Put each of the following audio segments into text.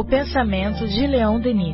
O pensamento de Leon Denis.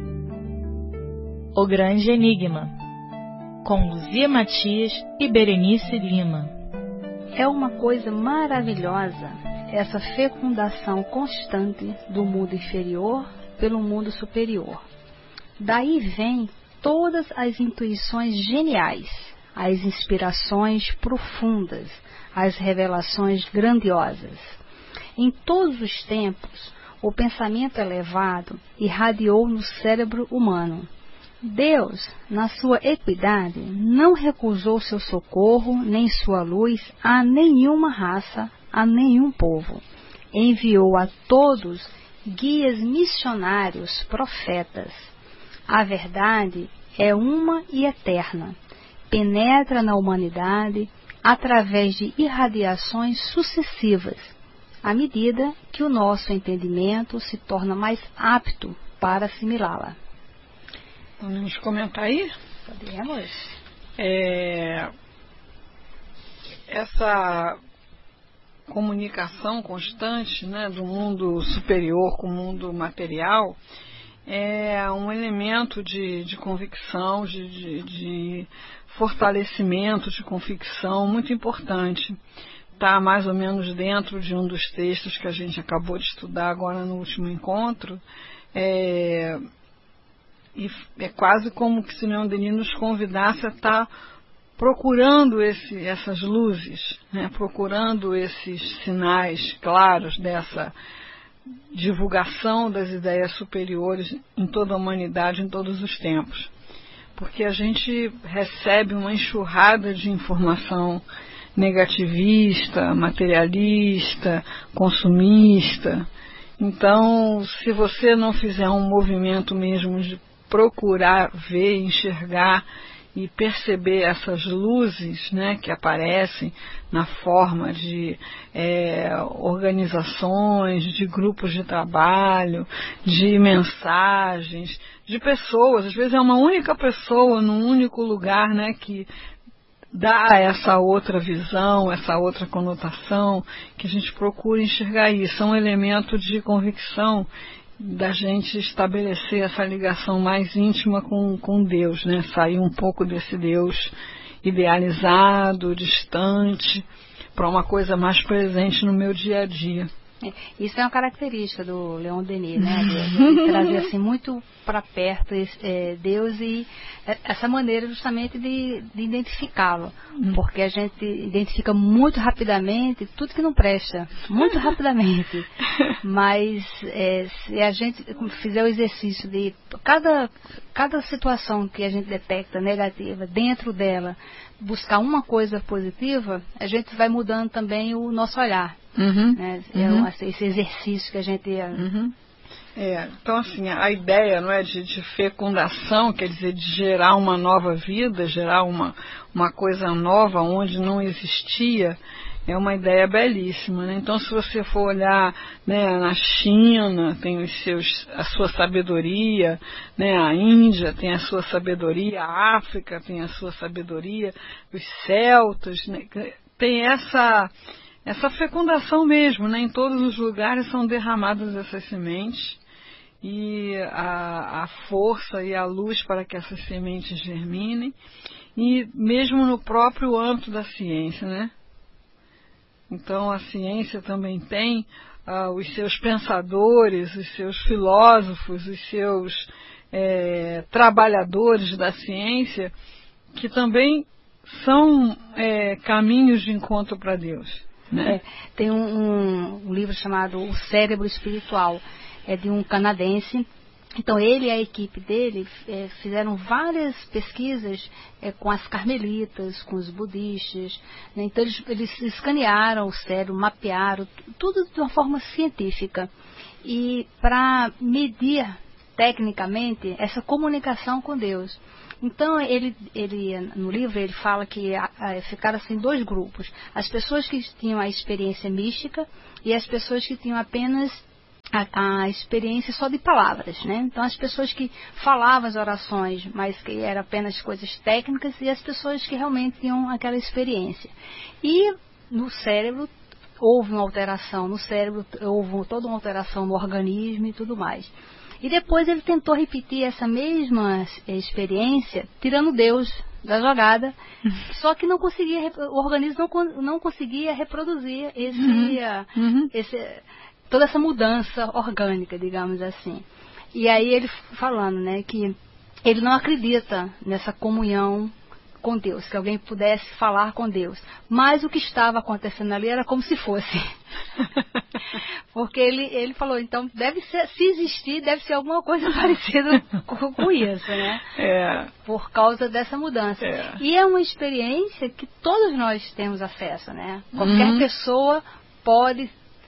O Grande Enigma, com Luzia Matias e Berenice Lima. É uma coisa maravilhosa essa fecundação constante do mundo inferior pelo mundo superior. Daí vêm todas as intuições geniais, as inspirações profundas, as revelações grandiosas. Em todos os tempos, o pensamento elevado irradiou no cérebro humano. Deus, na sua equidade, não recusou seu socorro nem sua luz a nenhuma raça, a nenhum povo. Enviou a todos guias missionários, profetas. A verdade é uma e eterna. Penetra na humanidade através de irradiações sucessivas, à medida que o nosso entendimento se torna mais apto para assimilá-la. Vamos comentar aí? Podemos. Essa comunicação constante, né, do mundo superior com o mundo material é um elemento de convicção, de fortalecimento, de convicção muito importante. Está mais ou menos dentro de um dos textos que a gente acabou de estudar agora no último encontro. E é quase como que se Leon Denis nos convidasse a estar procurando essas luzes, né? Procurando esses sinais claros dessa divulgação das ideias superiores em toda a humanidade, em todos os tempos. Porque a gente recebe uma enxurrada de informação negativista, materialista, consumista. Então, se você não fizer um movimento mesmo de procurar ver, enxergar e perceber essas luzes, né, que aparecem na forma de organizações, de grupos de trabalho, de mensagens, de pessoas. Às vezes é uma única pessoa num único lugar, né, que dá essa outra visão, essa outra conotação, que a gente procura enxergar isso. É um elemento de convicção da gente estabelecer essa ligação mais íntima com Deus, né? Sair um pouco desse Deus idealizado, distante, para uma coisa mais presente no meu dia a dia. Isso é uma característica do Leon Denis, né? De trazer assim muito para perto Deus e essa maneira justamente de identificá-lo, porque a gente identifica muito rapidamente tudo que não presta, muito rapidamente. Mas se a gente fizer o exercício de cada situação que a gente detecta negativa, dentro dela, buscar uma coisa positiva, a gente vai mudando também o nosso olhar. Né? Esse exercício que a gente... Então, assim, a ideia, não é, de fecundação, quer dizer, de gerar uma nova vida, gerar uma coisa nova onde não existia, é uma ideia belíssima, né? Então, se você for olhar, né, na China, tem a sua sabedoria, né? A Índia tem a sua sabedoria, a África tem a sua sabedoria, os celtas, né? Tem essa fecundação mesmo, né? Em todos os lugares são derramadas essas sementes e a força e a luz para que essas sementes germinem, e mesmo no próprio âmbito da ciência, né? Então a ciência também tem os seus pensadores, os seus filósofos, os seus trabalhadores da ciência, que também são caminhos de encontro para Deus. Né? Tem um livro chamado O Cérebro Espiritual, é de um canadense. Então ele e a equipe dele fizeram várias pesquisas com as carmelitas, com os budistas, né? Então eles escanearam o cérebro, mapearam, tudo de uma forma científica, e para medir tecnicamente essa comunicação com Deus. Então, no livro, ele fala que ficaram assim dois grupos: as pessoas que tinham a experiência mística e as pessoas que tinham apenas a experiência só de palavras, né? Então, as pessoas que falavam as orações, mas que eram apenas coisas técnicas, e as pessoas que realmente tinham aquela experiência. E no cérebro houve uma alteração no cérebro, houve toda uma alteração no organismo e tudo mais. E depois ele tentou repetir essa mesma experiência, tirando Deus da jogada, só que não conseguia, o organismo não conseguia reproduzir toda essa mudança orgânica, digamos assim. E aí ele falando, né, que ele não acredita nessa comunhão com Deus, que alguém pudesse falar com Deus. Mas o que estava acontecendo ali era como se fosse. Porque ele falou, então deve ser, se existir, deve ser alguma coisa parecida com isso, né? Por causa dessa mudança. E é uma experiência que todos nós temos acesso, né? Qualquer pessoa pode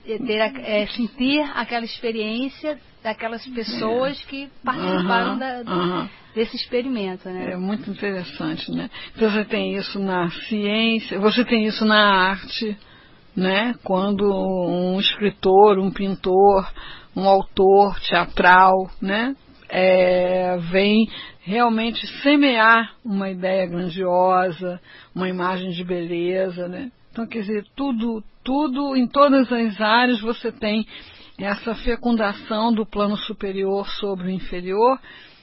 sentir aquela experiência daquelas pessoas que participaram desse experimento, né? É muito interessante, né? Você tem isso na ciência, você tem isso na arte, né? Quando um escritor, um pintor, um autor teatral, né? Vem realmente semear uma ideia grandiosa, uma imagem de beleza, né? Então, quer dizer, tudo, em todas as áreas você tem essa fecundação do plano superior sobre o inferior,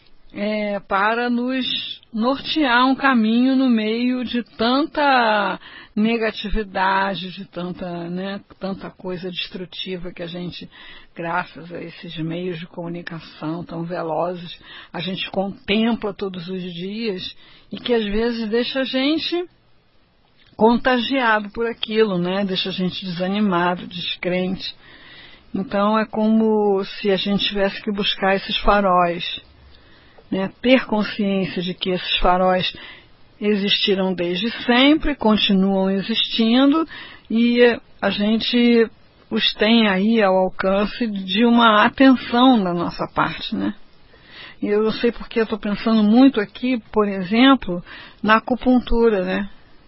para nos nortear um caminho no meio de tanta negatividade, de tanta coisa destrutiva que a gente, graças a esses meios de comunicação tão velozes, a gente contempla todos os dias e que às vezes deixa a gente contagiado por aquilo, né? Deixa a gente desanimado, descrente. Então é como se a gente tivesse que buscar esses faróis, né? Ter consciência de que esses faróis existiram desde sempre, continuam existindo e a gente os tem aí ao alcance de uma atenção da nossa parte, né? E eu não sei porque eu estou pensando muito aqui, por exemplo, na acupuntura, né?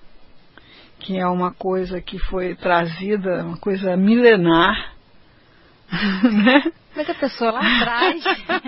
Que é uma coisa que foi trazida, uma coisa milenar, né? Mas a pessoa lá atrás...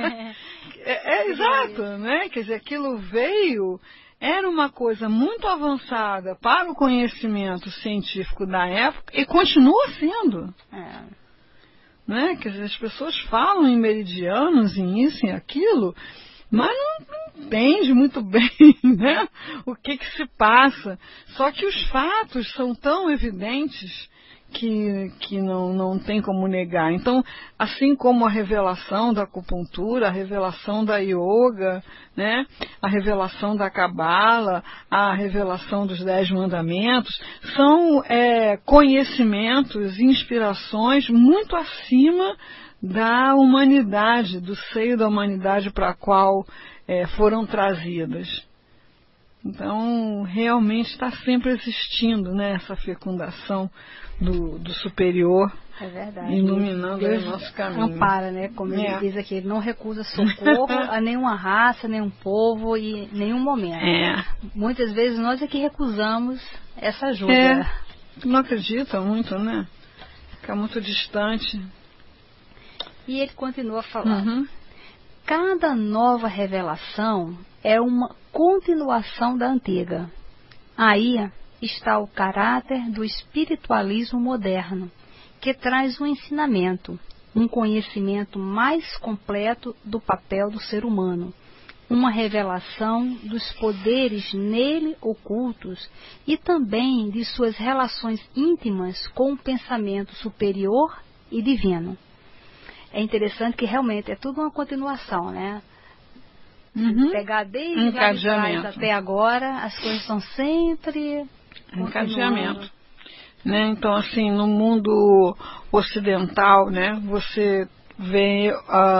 Exato, né? Quer dizer, aquilo veio, era uma coisa muito avançada para o conhecimento científico da época e continua sendo. Né? Quer dizer, as pessoas falam em meridianos, em isso, em aquilo, mas não entende muito bem, né, o que se passa. Só que os fatos são tão evidentes que não tem como negar. Então, assim como a revelação da acupuntura, a revelação da yoga, né, a revelação da cabala, a revelação dos 10 mandamentos, são conhecimentos, inspirações muito acima da humanidade, do seio da humanidade para a qual foram trazidas. Então, realmente está sempre existindo, né, essa fecundação do superior, iluminando o nosso caminho. Ampara, né, como ele diz aqui, ele não recusa socorro a nenhuma raça, nenhum povo e nenhum momento. Muitas vezes nós é que recusamos essa ajuda. Não acredita muito, né? Fica muito distante. E ele continua falando. Cada nova revelação é uma continuação da antiga. Aí está o caráter do espiritualismo moderno, que traz um ensinamento, um conhecimento mais completo do papel do ser humano, uma revelação dos poderes nele ocultos e também de suas relações íntimas com o pensamento superior e divino. É interessante que realmente é tudo uma continuação, né? Pegar desde lá de trás até agora, as coisas estão sempre encadeamento, né? Então, assim, no mundo ocidental, né, você vê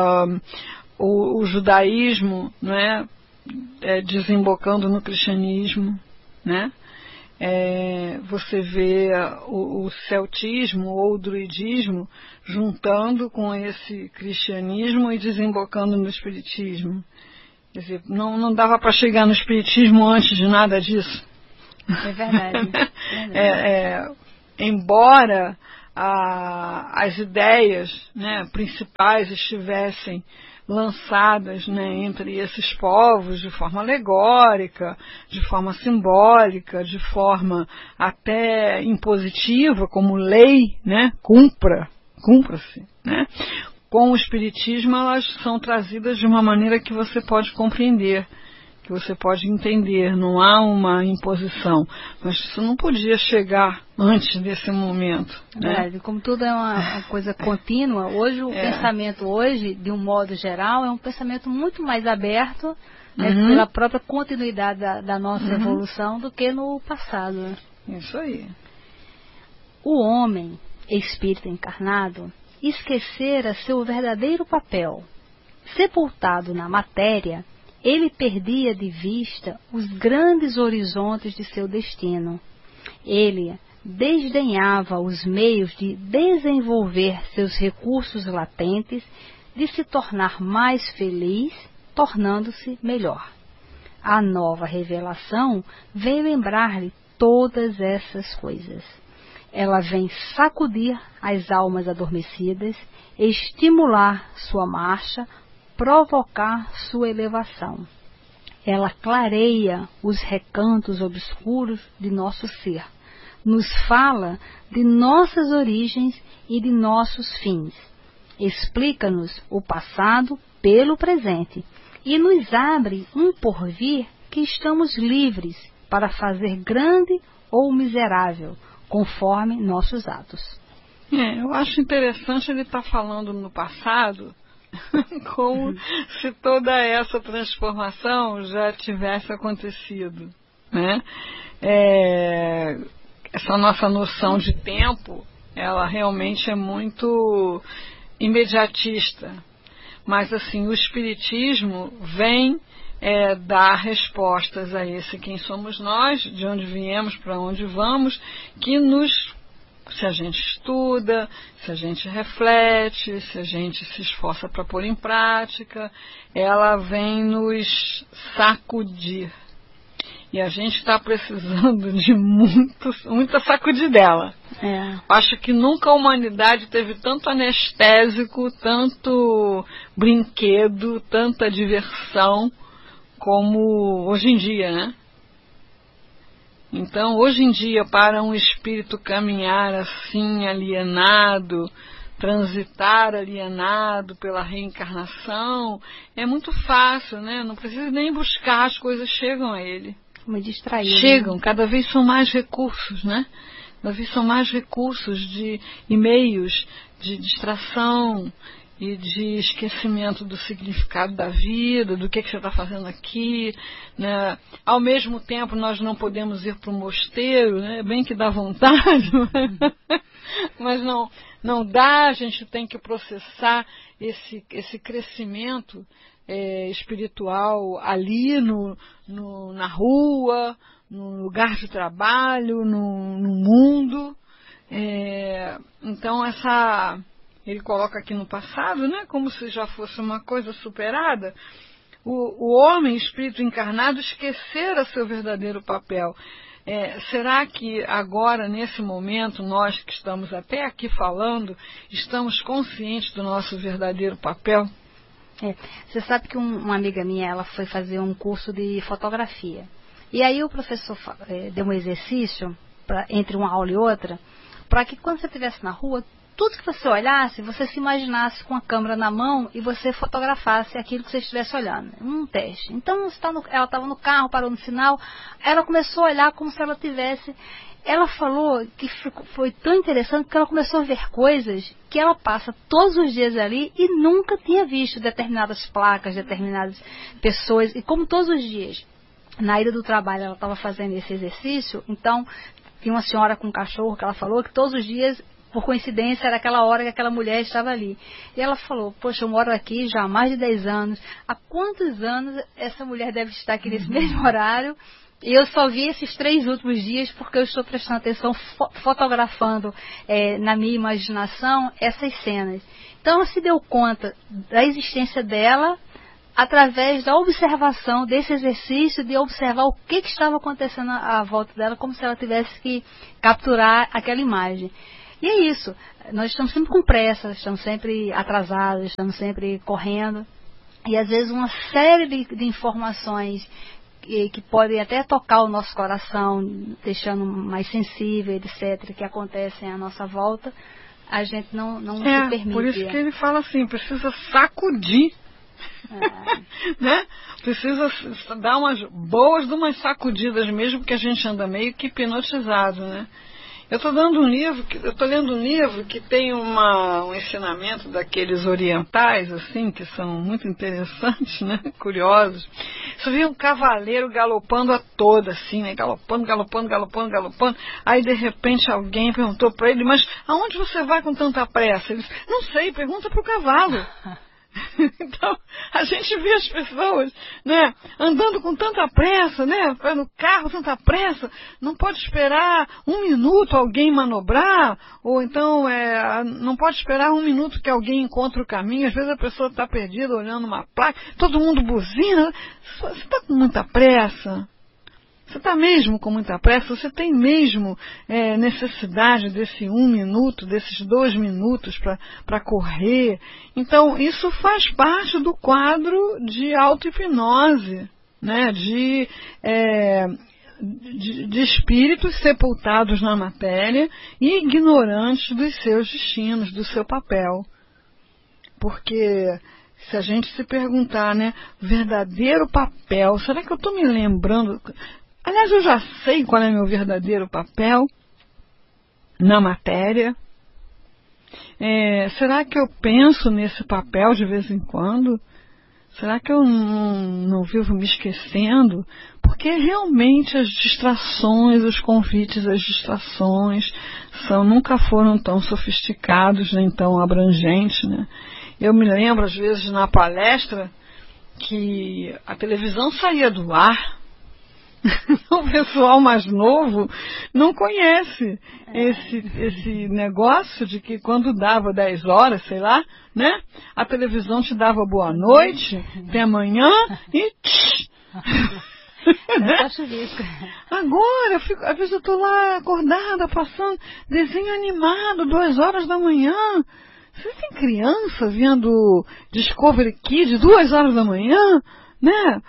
o judaísmo, né, desembocando no cristianismo, né? Você vê o celtismo ou o druidismo juntando com esse cristianismo e desembocando no espiritismo. Quer dizer, não dava para chegar no espiritismo antes de nada disso. É verdade. Embora as ideias, né, principais estivessem lançadas, né, entre esses povos de forma alegórica, de forma simbólica, de forma até impositiva, como lei, né, cumpra-se, né. Com o Espiritismo elas são trazidas de uma maneira que você pode compreender, que você pode entender, não há uma imposição, mas isso não podia chegar antes desse momento, né? Como tudo é uma coisa contínua, hoje o pensamento hoje, de um modo geral, é um pensamento muito mais aberto, né, pela própria continuidade da nossa evolução do que no passado. Né? Isso aí. O homem, espírito encarnado, esquecera seu verdadeiro papel. Sepultado na matéria, ele perdia de vista os grandes horizontes de seu destino. Ele desdenhava os meios de desenvolver seus recursos latentes, de se tornar mais feliz, tornando-se melhor. A nova revelação vem lembrar-lhe todas essas coisas. Ela vem sacudir as almas adormecidas, estimular sua marcha, provocar sua elevação. Ela clareia os recantos obscuros de nosso ser, nos fala de nossas origens e de nossos fins, explica-nos o passado pelo presente e nos abre um porvir que estamos livres para fazer grande ou miserável, conforme nossos atos. Eu acho interessante ele estar falando no passado, como se toda essa transformação já tivesse acontecido, né? Essa nossa noção de tempo, ela realmente é muito imediatista, mas assim, o Espiritismo vem dar respostas a esse quem somos nós, de onde viemos, para onde vamos, que se a gente estuda, se a gente reflete, se a gente se esforça para pôr em prática, ela vem nos sacudir. E a gente está precisando de muita sacudidela. Acho que nunca a humanidade teve tanto anestésico, tanto brinquedo, tanta diversão como hoje em dia, né? Então, hoje em dia, para um espírito caminhar assim, alienado, transitar alienado pela reencarnação, é muito fácil, né? Não precisa nem buscar, as coisas chegam a ele. Me distrair. Chegam, cada vez são mais recursos, né? Cada vez são mais recursos e meios de distração e de esquecimento do significado da vida, do que você está fazendo aqui, né? Ao mesmo tempo, nós não podemos ir para o mosteiro, né? Bem que dá vontade, mas não dá, a gente tem que processar esse crescimento espiritual ali na rua, no lugar de trabalho, no mundo. Então, ele coloca aqui no passado, né, como se já fosse uma coisa superada, o homem, espírito encarnado, esquecera seu verdadeiro papel. Será que agora, nesse momento, nós que estamos até aqui falando, estamos conscientes do nosso verdadeiro papel? Você sabe que uma amiga minha, ela foi fazer um curso de fotografia. E aí o professor deu um exercício, entre uma aula e outra, para que quando você estivesse na rua, tudo que você olhasse, você se imaginasse com a câmera na mão e você fotografasse aquilo que você estivesse olhando. Um teste. Então, ela estava no carro, parou no sinal, ela começou a olhar como se ela tivesse... Ela falou que foi tão interessante que ela começou a ver coisas que ela passa todos os dias ali e nunca tinha visto determinadas placas, determinadas pessoas. E como todos os dias, na ida do trabalho, ela estava fazendo esse exercício, então tinha uma senhora com um cachorro que ela falou que todos os dias, por coincidência, era aquela hora que aquela mulher estava ali. E ela falou, poxa, eu moro aqui já há mais de 10 anos. Há quantos anos essa mulher deve estar aqui nesse mesmo horário? E eu só vi esses 3 últimos dias porque eu estou prestando atenção, fotografando na minha imaginação essas cenas. Então ela se deu conta da existência dela através da observação desse exercício, de observar o que estava acontecendo à volta dela, como se ela tivesse que capturar aquela imagem. E é isso, nós estamos sempre com pressa, estamos sempre atrasados, estamos sempre correndo. E às vezes uma série de informações que podem até tocar o nosso coração, deixando mais sensível, etc., que acontecem à nossa volta, a gente não se permite. Por isso que ele fala assim, precisa sacudir. Né? Precisa dar umas boas de umas sacudidas mesmo, porque a gente anda meio que hipnotizado, né? Eu estou lendo um livro que tem um ensinamento daqueles orientais, assim, que são muito interessantes, né? Curiosos. Você vê um cavaleiro galopando a toda, assim, né? Galopando. Aí, de repente, alguém perguntou para ele, mas aonde você vai com tanta pressa? Ele disse, não sei, pergunta para o cavalo. Então, a gente vê as pessoas, né, andando com tanta pressa, né, no carro, tanta pressa, não pode esperar um minuto alguém manobrar, ou então não pode esperar um minuto que alguém encontre o caminho. Às vezes a pessoa está perdida olhando uma placa, todo mundo buzina. Você está com muita pressa? Você está mesmo com muita pressa? Você tem mesmo necessidade desse 1 minuto, desses 2 minutos para correr? Então, isso faz parte do quadro de auto-hipnose, né? De espíritos sepultados na matéria e ignorantes dos seus destinos, do seu papel. Porque se a gente se perguntar, né, verdadeiro papel, será que eu estou me lembrando? Aliás, eu já sei qual é meu verdadeiro papel na matéria. Será que eu penso nesse papel de vez em quando? Será que eu não vivo me esquecendo? Porque realmente as distrações, os convites às distrações nunca foram tão sofisticados nem tão abrangentes, né? Eu me lembro, às vezes, na palestra, que a televisão saía do ar. O pessoal mais novo não conhece esse negócio de que quando dava 10 horas, sei lá, né? A televisão te dava boa noite, até amanhã e... Agora, às vezes eu estou lá acordada, passando desenho animado, 2 horas da manhã. Você tem criança vendo Discovery Kids 2 horas da manhã? Né?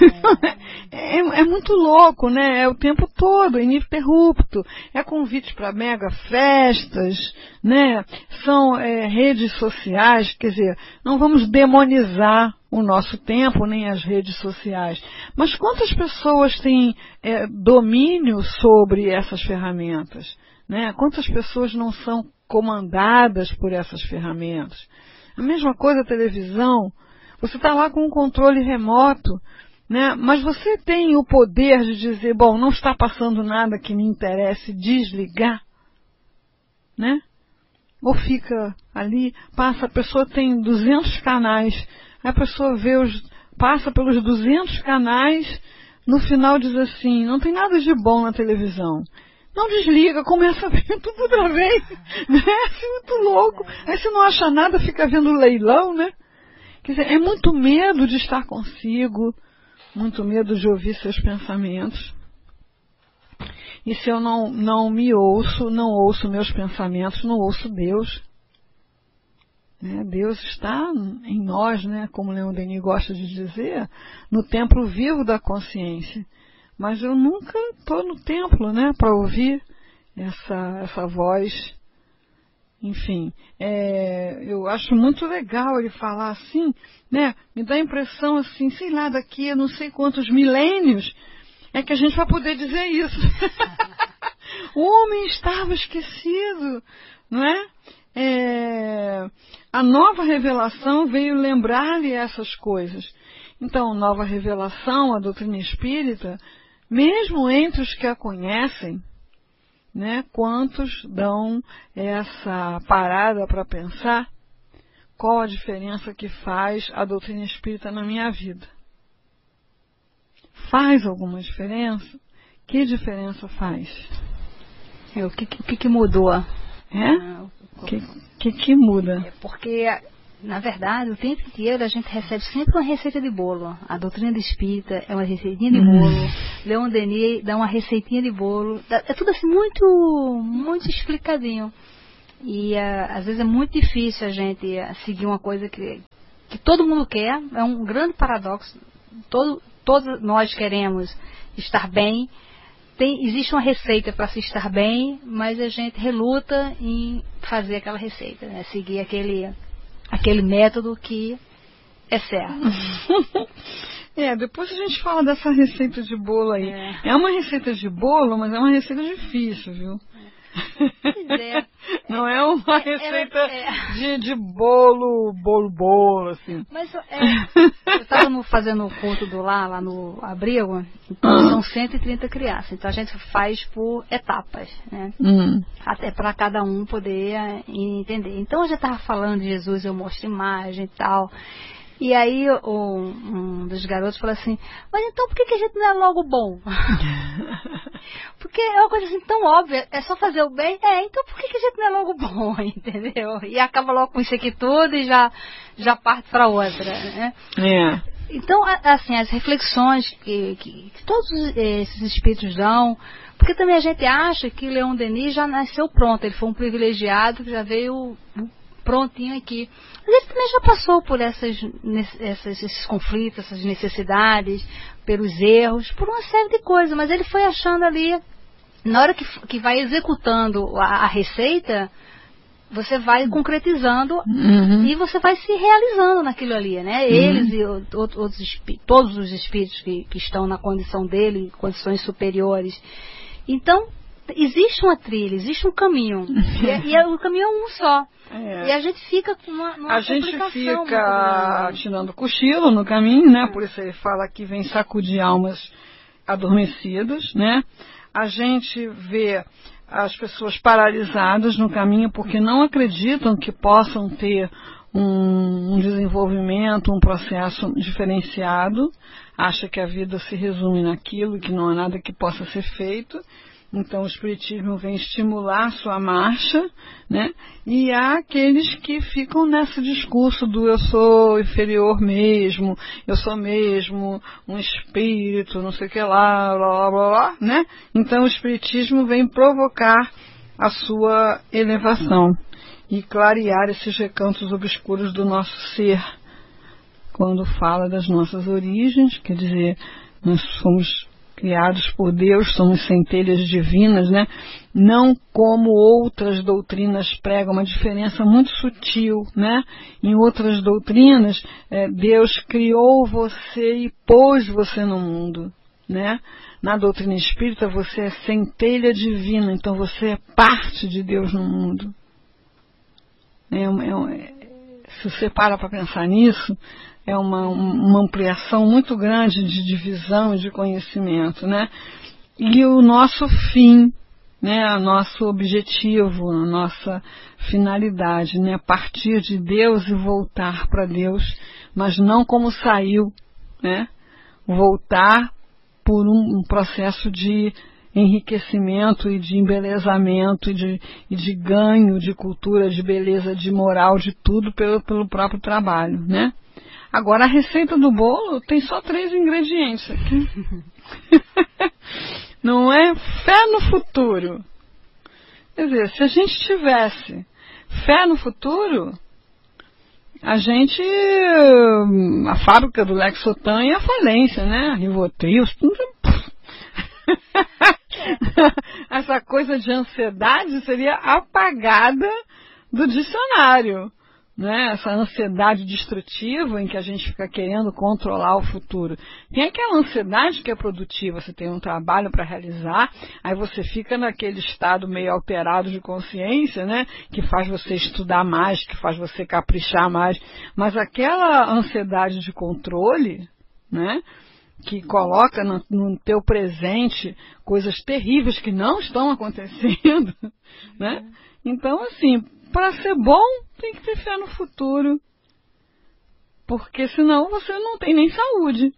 É muito louco, né? É o tempo todo, ininterrupto. É convite para mega festas, né? São redes sociais, quer dizer, não vamos demonizar o nosso tempo, nem as redes sociais. Mas quantas pessoas têm domínio sobre essas ferramentas? Né? Quantas pessoas não são comandadas por essas ferramentas? A mesma coisa a televisão. Você está lá com um controle remoto, né? Mas você tem o poder de dizer, bom, não está passando nada que me interesse, desligar, né? Ou fica ali, a pessoa tem 200 canais, a pessoa passa pelos 200 canais, no final diz assim, não tem nada de bom na televisão. Não desliga, começa a ver tudo outra vez, né? É muito louco. Aí você não acha nada, fica vendo leilão, né? Quer dizer, é muito medo de estar consigo, muito medo de ouvir seus pensamentos. E se eu não me ouço, não ouço meus pensamentos, não ouço Deus. Né? Deus está em nós, né? Como Leon Denis gosta de dizer, no templo vivo da consciência. Mas eu nunca estou no templo, né? Para ouvir essa voz. Enfim, eu acho muito legal ele falar assim, né? Me dá a impressão assim, sei lá, daqui a não sei quantos milênios é que a gente vai poder dizer isso. O homem estava esquecido, não é? A nova revelação veio lembrar-lhe essas coisas. Então, nova revelação, a doutrina espírita, mesmo entre os que a conhecem, né, quantos dão essa parada para pensar qual a diferença que faz a doutrina espírita na minha vida? Faz alguma diferença? Que diferença faz? O que mudou? O que muda? Porque, na verdade, o tempo inteiro a gente recebe sempre uma receita de bolo. A doutrina espírita é uma receitinha de bolo. Leon Denis dá uma receitinha de bolo. É tudo assim muito, muito explicadinho. E às vezes é muito difícil a gente seguir uma coisa que todo mundo quer. É um grande paradoxo. Todos nós queremos estar bem. Existe uma receita para se estar bem, mas a gente reluta em fazer aquela receita, né? Seguir aquele método que é certo. Depois a gente fala dessa receita de bolo aí. É uma receita de bolo, mas é uma receita difícil, viu? Pois é. Não é uma receita de bolo, assim. Mas eu estava fazendo o culto lá no abrigo, então são 130 crianças. Então a gente faz por etapas, né? Até para cada um poder entender. Então eu já estava falando de Jesus, eu mostro imagem e tal. E aí um dos garotos falou assim, mas então por que a gente não é logo bom? Porque é uma coisa assim tão óbvia, é só fazer o bem. Então por que a gente não é logo bom, entendeu? E acaba logo com isso aqui tudo e já parte para outra, né? Então, assim, as reflexões que todos esses espíritos dão, porque também a gente acha que Leon Denis já nasceu pronto, ele foi um privilegiado que já veio prontinho aqui. Mas ele também já passou por esses conflitos, essas necessidades, pelos erros, por uma série de coisas, mas ele foi achando ali, na hora que vai executando a receita, você vai concretizando e você vai se realizando naquilo ali, né? Eles e todos os espíritos que estão na condição dele, condições superiores. Então, existe uma trilha, existe um caminho. E o caminho é um só. E a gente fica com uma a gente fica tirando cochilo no caminho, né? Por isso ele fala que vem sacudir almas adormecidas, né? A gente vê as pessoas paralisadas no caminho porque não acreditam que possam ter um desenvolvimento, um processo diferenciado. Acha que a vida se resume naquilo, que não há nada que possa ser feito. Então o Espiritismo vem estimular sua marcha, né? E há aqueles que ficam nesse discurso do eu sou inferior mesmo, eu sou mesmo um espírito, não sei o que lá, blá, blá, blá, blá, né? Então o Espiritismo vem provocar a sua elevação e clarear esses recantos obscuros do nosso ser. Quando fala das nossas origens, quer dizer, nós somos criados por Deus, somos centelhas divinas, né? Não como outras doutrinas pregam, uma diferença muito sutil, né? Em outras doutrinas, Deus criou você e pôs você no mundo, né? Na doutrina espírita, você é centelha divina, então você é parte de Deus no mundo. Se você para pensar nisso, é uma ampliação muito grande de divisão e de conhecimento, né? E o nosso fim, né? O nosso objetivo, a nossa finalidade, né? Partir de Deus e voltar para Deus, mas não como saiu, né? Voltar por um processo de enriquecimento e de embelezamento e de ganho de cultura, de beleza, de moral, de tudo pelo próprio trabalho, né? Agora, a receita do bolo tem só 3 ingredientes aqui. Não é fé no futuro. Quer dizer, se a gente tivesse fé no futuro, a fábrica do Lexotan ia à falência, né? A Rivotril, essa coisa de ansiedade seria apagada do dicionário. Né? Essa ansiedade destrutiva em que a gente fica querendo controlar o futuro. Tem aquela ansiedade que é produtiva, você tem um trabalho para realizar, aí você fica naquele estado meio alterado de consciência, né? Que faz você estudar mais, que faz você caprichar mais, mas aquela ansiedade de controle, né? Que coloca no teu presente coisas terríveis que não estão acontecendo, né? Então, assim, para ser bom, tem que ter fé no futuro. Porque senão você não tem nem saúde.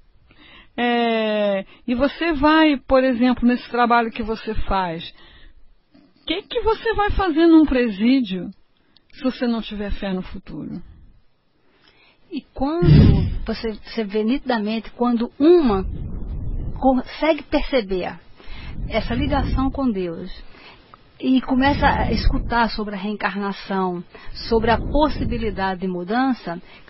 E você vai, por exemplo, nesse trabalho que você faz, o que você vai fazer num presídio se você não tiver fé no futuro? E quando você vê nitidamente, quando uma consegue perceber essa ligação com Deus, e começa a escutar sobre a reencarnação, sobre a possibilidade de mudança,